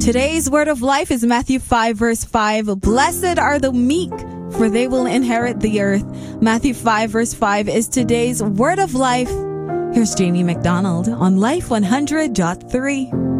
Today's word of life is Matthew 5 verse 5. Blessed are the meek, for they will inherit the earth. Matthew 5 verse 5 is today's word of life. Here's Jamie McDonald on Life 100.3.